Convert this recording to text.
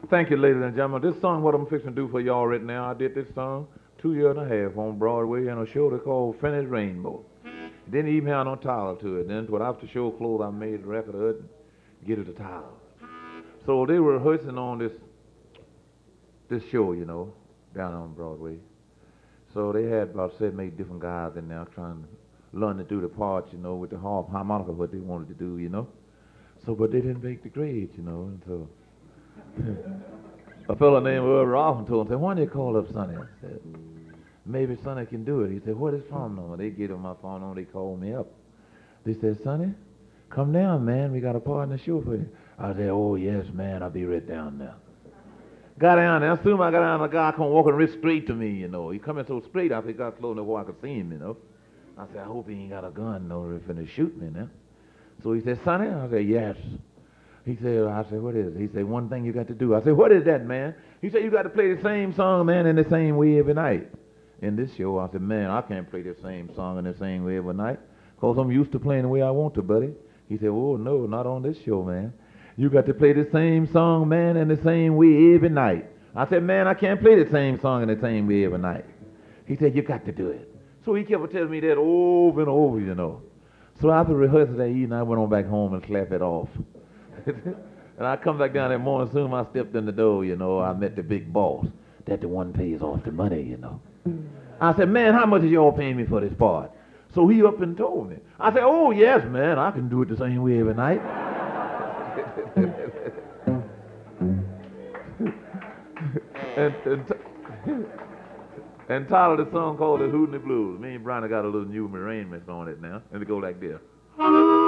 Thank you, ladies and gentlemen. This song, what I'm fixing to do for y'all right now, I did this song 2 years and a half on Broadway in a show they called Finished Rainbow. Didn't even have no title to it. Then, what after show closed, I made a record of it and get it a title. So they were rehearsing on this show, down on Broadway. So they had about 7, 8 different guys in there trying to learn to do the parts, with the harmonica, what they wanted to do. So, but they didn't make the grade. And so a fellow named Earl Robinson told him, said, why don't you call up Sonny? I said, maybe Sonny can do it. He said, what is his phone number? They gave him my phone number. They called me up. They said, Sonny, come down, man. We got a part in the show for you. I said, oh, yes, man. I'll be right down there. Got down there. As soon as I got down, the guy come walking right straight to me, He come in so straight, I said, got slow enough where I could see him, I said, I hope he ain't got a gun, If finna shoot me now. So he said, Sonny? I said, yes. I said, what is it? He said, one thing you got to do. I said, what is that, man? He said, you got to play the same song, man, in the same way every night. In this show, I said, man, I can't play the same song in the same way every night, because I'm used to playing the way I want to, buddy. He said, oh, no, not on this show, man. You got to play the same song, man, in the same way every night. I said, man, I can't play the same song in the same way every night. He said, you got to do it. So he kept telling me that over and over. So after rehearsal that evening, I went on back home and clapped it off. And I come back down that morning, soon as I stepped in the door, I met the big boss. That the one pays off the money, I said, man, how much is y'all paying me for this part? So he up and told me. I said, oh, yes, man, I can do it the same way every night. and title of the song called The Hootenanny Blues. Me and Brian got a little new arrangement on it now. And it go like this.